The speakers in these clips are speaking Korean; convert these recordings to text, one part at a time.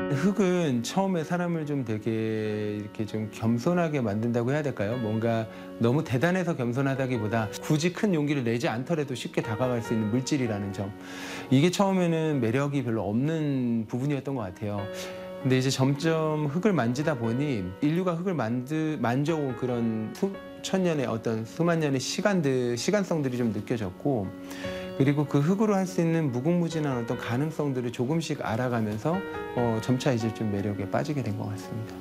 흙은 처음에 사람을 좀 되게 이렇게 좀 겸손하게 만든다고 해야 될까요? 뭔가 너무 대단해서 겸손하다기보다 굳이 큰 용기를 내지 않더라도 쉽게 다가갈 수 있는 물질이라는 점. 이게 처음에는 매력이 별로 없는 부분이었던 것 같아요. 근데 이제 점점 흙을 만지다 보니 인류가 흙을 만져온 그런 수천 년의 어떤 수만 년의 시간성들이 좀 느껴졌고, 그리고 그 흙으로 할 수 있는 무궁무진한 어떤 가능성들을 조금씩 알아가면서 점차 이제 좀 매력에 빠지게 된 것 같습니다.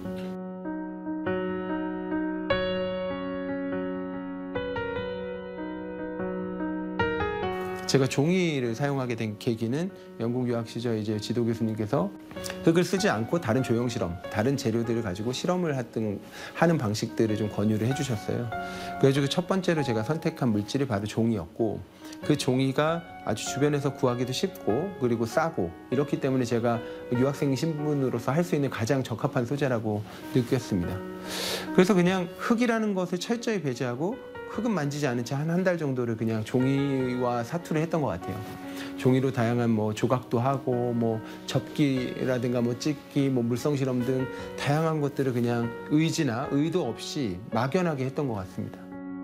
제가 종이를 사용하게 된 계기는 영국 유학 시절 이제 지도 교수님께서 흙을 쓰지 않고 다른 조형 실험, 다른 재료들을 가지고 실험을 하는 방식들을 좀 권유를 해주셨어요. 그래가지고 첫 번째로 제가 선택한 물질이 바로 종이였고, 그 종이가 아주 주변에서 구하기도 쉽고 그리고 싸고 이렇기 때문에 제가 유학생 신분으로서 할 수 있는 가장 적합한 소재라고 느꼈습니다. 그래서 그냥 흙이라는 것을 철저히 배제하고 흙은 만지지 않은 채 한 달 정도를 그냥 종이와 사투를 했던 것 같아요. 종이로 다양한 뭐 조각도 하고 뭐 접기라든가 뭐 찍기, 뭐 물성 실험 등 다양한 것들을 그냥 의지나 의도 없이 막연하게 했던 것 같습니다.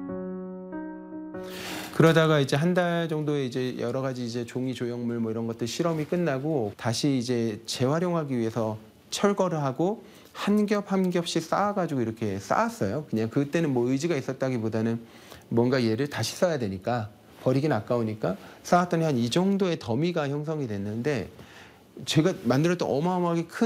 그러다가 이제 한 달 정도의 이제 여러 가지 이제 종이 조형물 뭐 이런 것들 실험이 끝나고 다시 이제 재활용하기 위해서 철거를 하고 한 겹 한 겹씩 쌓아가지고 이렇게 쌓았어요. 그냥 그때는 뭐 의지가 있었다기보다는 뭔가 얘를 다시 써야 되니까 버리긴 아까우니까 쌓았더니 한 이 정도의 더미가 형성이 됐는데 제가 만들었던 어마어마하게 큰